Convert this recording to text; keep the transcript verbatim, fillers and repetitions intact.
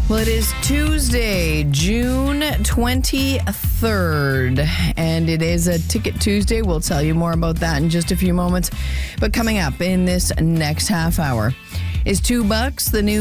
Well, it is Tuesday, June twenty-third, and it is a Ticket Tuesday. We'll tell you more about that in just a few moments. But coming up in this next half hour is Two Bucks, the new